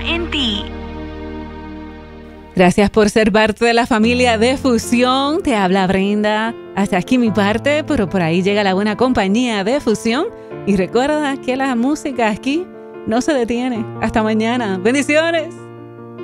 en ti. Gracias por ser parte de la familia de Fusión. Te habla Brenda. Hasta aquí mi parte, pero por ahí llega la buena compañía de Fusión. Y recuerda que la música aquí no se detiene. Hasta mañana. Bendiciones.